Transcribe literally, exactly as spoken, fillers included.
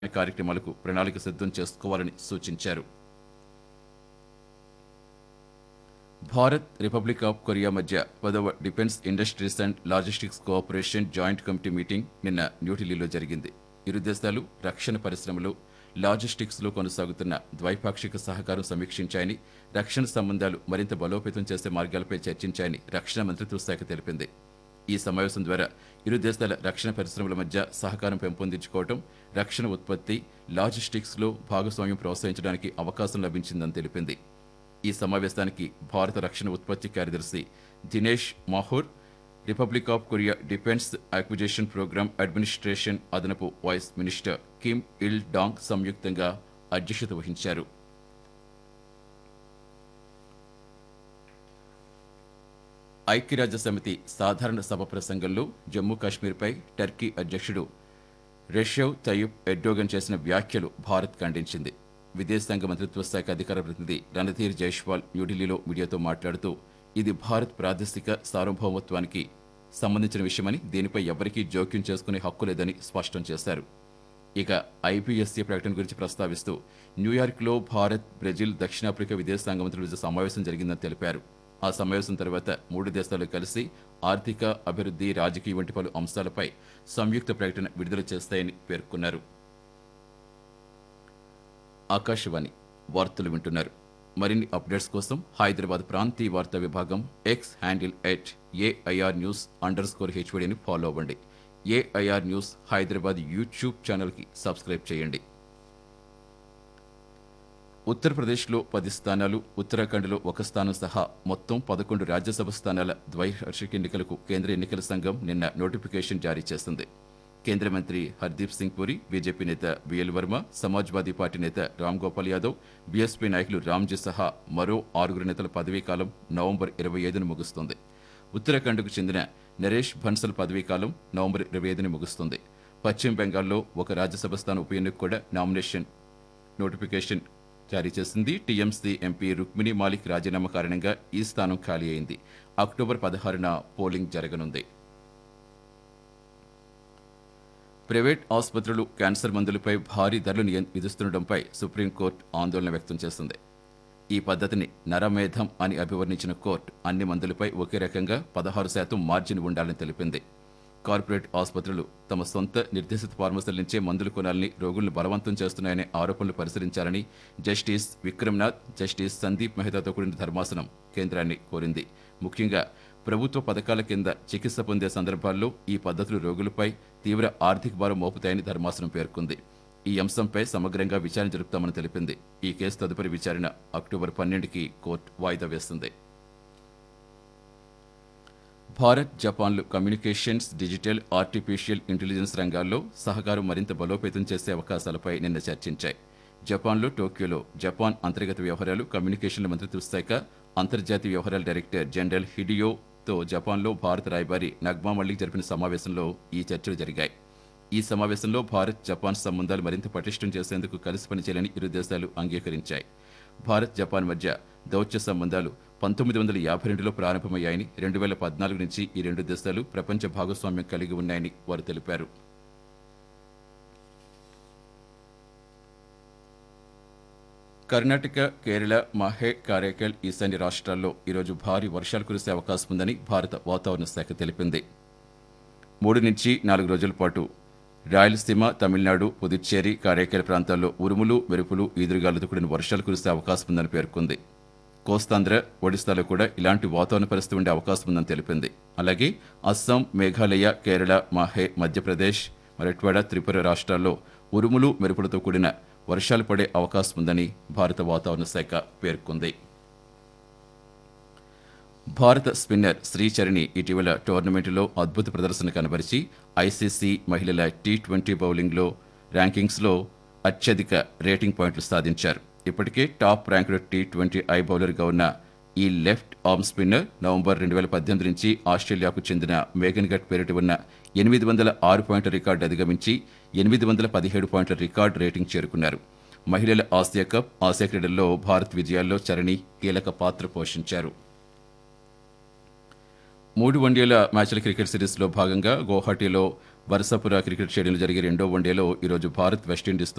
కార్యక్రమాలకు ప్రణాళిక సిద్ధం చేసుకోవాలని సూచించారు. భారత్ రిపబ్లిక్ ఆఫ్ కొరియా మధ్య పదవ defence industries and logistics cooperation joint committee meeting నిన్న న్యూఢిల్లీలో జరిగింది. ఇరు దేశాలు రక్షణ పరిశ్రమలు, లాజిస్టిక్స్లో కొనసాగుతున్న ద్వైపాక్షిక సహకారం సమీక్షించాయని, రక్షణ సంబంధాలు మరింత బలోపేతం చేసే మార్గాలపై చర్చించాయని రక్షణ మంత్రిత్వ శాఖ తెలిపింది. ఈ సమావేశం ద్వారా ఇరు దేశాల రక్షణ పరిశ్రమల మధ్య సహకారం పెంపొందించుకోవడం, రక్షణ ఉత్పత్తి, లాజిస్టిక్స్లో భాగస్వామ్యం ప్రోత్సహించడానికి అవకాశం లభించిందని తెలిపింది. ఈ సమావేశానికి భారత రక్షణ ఉత్పత్తి కార్యదర్శి Dinesh Mahur, republic of Korea defence acquisition programme administration అదనపు వైస్ మినిస్టర్ కిమ్ ఇల్ డాంగ్ సంయుక్తంగా అధ్యక్షత వహించారు. ఐక్యరాజ్యసమితి సాధారణ సభ ప్రసంగంలో జమ్మూ కాశ్మీర్పై టర్కీ అధ్యక్షుడు రెషెవ్ తయ్యిప్ ఎర్డోగన్ చేసిన వ్యాఖ్యలు భారత్ ఖండించింది. విదేశాంగ మంత్రిత్వ శాఖ అధికార ప్రతినిధి రణధీర్ జైష్వాల్ న్యూఢిల్లీలో మీడియాతో మాట్లాడుతూ ఇది భారత్ ప్రాదేశిక సార్వభౌమత్వానికి సంబంధించిన విషయమని, దీనిపై ఎవరికీ జోక్యం చేసుకునే హక్కు లేదని స్పష్టం చేశారు. ఇక ఐపీఎస్సీ ప్రకటన గురించి ప్రస్తావిస్తూ న్యూయార్క్లో భారత్, బ్రెజిల్, దక్షిణాఫ్రికా విదేశాంగ మంత్రుల మధ్య సమావేశం జరిగిందని తెలిపారు. ఆ సమావేశం తర్వాత మూడు దేశాలు కలిసి ఆర్థిక అభివృద్ధి, రాజకీయ వంటి పలు అంశాలపై సంయుక్త ప్రకటన విడుదల చేస్తాయని పేర్కొన్నారు. ఆకాశవాణి వార్తలు వింటున్నారు. మరిన్ని అప్డేట్స్ కోసం హైదరాబాద్ ప్రాంతీయ వార్తా విభాగం X handle at AIR news under score హెచ్వడిని follow అవ్వండి. ఏఐఆర్ న్యూస్ హైదరాబాద్ యూట్యూబ్ ఛానల్కి సబ్స్క్రైబ్ చేయండి. ఉత్తరప్రదేశ్లో పది స్థానాలు, ఉత్తరాఖండ్లో ఒక స్థానం సహా మొత్తం పదకొండు రాజ్యసభ స్థానాల ద్వైవార్షిక ఎన్నికలకు కేంద్ర ఎన్నికల సంఘం నిన్న నోటిఫికేషన్ జారీ చేసింది. కేంద్ర మంత్రి హర్దీప్ సింగ్ పురి, బీజేపీ నేత బిఎల్ వర్మ, సమాజ్వాదీ పార్టీ నేత రామ్ గోపాల్ యాదవ్, బీఎస్పీ నాయకులు రామ్జీ సహా మరో ఆరుగురు నేతల పదవీకాలం నవంబర్ ఇరవై ఐదున ముగుస్తుంది. ఉత్తరాఖండ్కు చెందిన నరేష్ బన్సల్ పదవీకాలం నవంబర్ ఇరవై ఐదున ముగుస్తుంది. పశ్చిమ బెంగాల్లో ఒక రాజ్యసభ స్థానం ఉప ఎన్నిక కూడా నామినేషన్ నోటిఫికేషన్ జారీ చేసింది. టీఎంసీ ఎంపీ రుక్మిణి మాలిక్ రాజీనామా కారణంగా ఈ స్థానం ఖాళీ అయింది. అక్టోబర్ పదహారున పోలింగ్ జరగనుంది. ప్రైవేట్ ఆసుపత్రులు క్యాన్సర్ మందులపై భారీ ధరలు నియం- విధిస్తుండటంపై సుప్రీంకోర్టు ఆందోళన వ్యక్తం చేసింది. ఈ పద్ధతిని నరమేధం అని అభివర్ణించిన కోర్టు అన్ని మందులపై ఒకే రకంగా పదహారు శాతం మార్జిన్ ఉండాలని తెలిపింది. కార్పొరేట్ ఆసుపత్రులు తమ సొంత నిర్దేశిత ఫార్మసీల నుంచే మందులు కొనాలని రోగులను బలవంతం చేస్తున్నాయనే ఆరోపణలు పరిశీలించాలని జస్టిస్ విక్రమ్నాథ్, జస్టిస్ సందీప్ మెహతాతో కూడిన ధర్మాసనం కేంద్రాన్ని కోరింది. ముఖ్యంగా ప్రభుత్వ పథకాల కింద చికిత్స పొందే సందర్భాల్లో ఈ పద్ధతులు రోగులపై తీవ్ర ఆర్థిక భారం మోపుతాయని ధర్మాసనం పేర్కొంది. ఈ అంశంపై సమగ్రంగా విచారణ జరుపుతామని తెలిపింది. ఈ కేసు తదుపరి విచారణ అక్టోబర్ పన్నెండుకి కోర్టు వాయిదా వేస్తుంది. Bharat, జపాన్లు communications, digital, artificial intelligence రంగాల్లో సహకారం మరింత బలోపేతం చేసే అవకాశాలపై నిన్న చర్చించాయి. జపాన్లో టోక్యోలో జపాన్ అంతర్గత వ్యవహారాలు, కమ్యూనికేషన్ల మంత్రిత్వ శాఖ అంతర్జాతీయ వ్యవహారాల డైరెక్టర్ జనరల్ హిడియోతో జపాన్లో భారత రాయబారి నగ్మా మల్లిక్ జరిపిన సమావేశంలో ఈ చర్చలు జరిగాయి. ఈ సమావేశంలో భారత్, జపాన్ సంబంధాలు మరింత పటిష్టం చేసేందుకు కలిసి పనిచేయాలని ఇరు దేశాలు అంగీకరించాయి. భారత్, జపాన్ మధ్య దౌత్య సంబంధాలు పంతొమ్మిది వందల యాభై రెండులో ప్రారంభమయ్యాయని, రెండు వేల పద్నాలుగు నుంచి ఈ రెండు దేశాలు ప్రపంచ భాగస్వామ్యం కలిగి ఉన్నాయని వారు తెలిపారు. కర్ణాటక, కేరళ, మాహే, కారైకల్, ఈశాన్య రాష్ట్రాల్లో ఈరోజు భారీ వర్షాలు కురిసే అవకాశం ఉందని భారత వాతావరణ శాఖ తెలిపింది. మూడు నుంచి నాలుగు రోజుల పాటు రాయలసీమ, తమిళనాడు, పుదుచ్చేరి, కారైకల్ ప్రాంతాల్లో ఉరుములు, మెరుపులు, ఈదురుగాలులతో కూడిన వర్షాలు కురిసే అవకాశం ఉందని పేర్కొంది. కోస్తాంధ్ర, ఒడిశాలో కూడా ఇలాంటి వాతావరణ పరిస్థితి ఉండే అవకాశం ఉందని తెలిపింది. అలాగే అస్సాం, మేఘాలయ, కేరళ, మాహే, మధ్యప్రదేశ్, మరాఠ్వాడ, త్రిపుర రాష్ట్రాల్లో ఉరుములు, మెరుపులతో కూడిన వర్షాలు పడే అవకాశం ఉందని భారత వాతావరణ శాఖ పేర్కొంది. భారత స్పిన్నర్ శ్రీచరణి ఇటీవల టోర్నమెంటులో అద్భుత ప్రదర్శన కనబరిచి ఐసీసీ మహిళల టీ ట్వంటీ బౌలింగ్లో ర్యాంకింగ్స్లో అత్యధిక రేటింగ్ పాయింట్లు సాధించారు. ఇప్పటికే top ranked T twenty I బౌలర్గా ఉన్న ఈ లెఫ్ట్ ఆర్మ్ స్పిన్నర్ నవంబర్ రెండు వేల పద్దెనిమిది నుంచి ఆస్ట్రేలియాకు చెందిన మేఘన్ గట్ పేరిట ఉన్న ఎనిమిది వందల ఆరు పాయింట్ల రికార్డు అధిగమించి ఎనిమిది వందల పదిహేడు పాయింట్ల రికార్డు రేటింగ్ చేరుకున్నారు. మహిళల ఆసియా కప్, ఆసియా క్రీడల్లో భారత్ విజయాల్లో చరణి కీలక పాత్ర పోషించారు. మూడు వన్డేల మ్యాచ్ల క్రికెట్ సిరీస్లో భాగంగా గౌహాటీలో వరుసపుర క్రికెట్ స్టేడియంలో జరిగే రెండో వన్డేలో ఈరోజు భారత్ వెస్టిండీస్తో